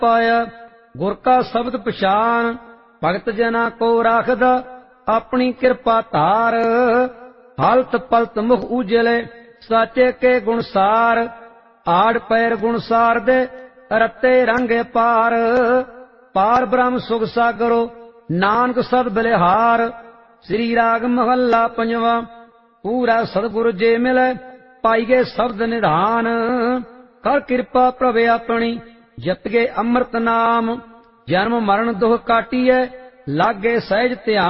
पाया। गुर का शब्द पछान भगत जना को राखदा, अपनी कृपा धार। हालत पलत मुख उजले साचे के गुणसार, आड़ पैर गुणसार दे रते रंग पार। पार ब्रह्म सुख सागरो नानक सद बलिहार। श्री राग महला पंजवा। पूरा सतगुरु जे मिले पाई गए शब्द निधान। कर कृपा प्रभ अपनी जप गए अमृत नाम। जन्म मरण दुख काटिए लागे सहज ध्यान।